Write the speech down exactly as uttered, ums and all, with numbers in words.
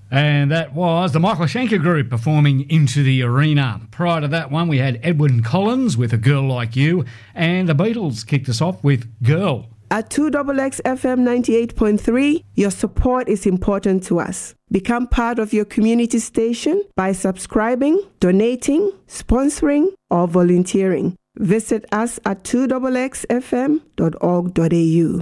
And that was the Michael Schenker Group performing Into the Arena. Prior to that one, we had Edwyn Collins with A Girl Like You, and the Beatles kicked us off with Girl. At two X X F M ninety-eight point three, your support is important to us. Become part of your community station by subscribing, donating, sponsoring, or volunteering. Visit us at two X X F M dot org dot A U.